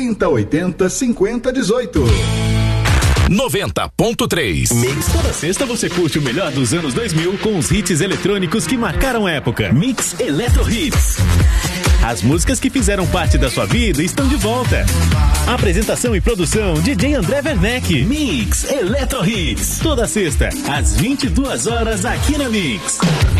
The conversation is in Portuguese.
3080 5018. 90.3 Mix. Toda sexta você curte o melhor dos anos 2000 com os hits eletrônicos que marcaram a época. Mix Eletro Hits. As músicas que fizeram parte da sua vida estão de volta. Apresentação e produção DJ André Werneck. Mix Eletro Hits. Toda sexta, às 22 horas aqui na Mix.